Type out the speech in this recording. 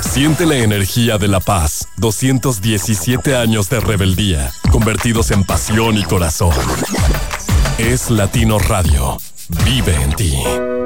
Siente la energía de la paz. 217 años de rebeldía, convertidos en pasión y corazón. Es Latino Radio. Vive en ti.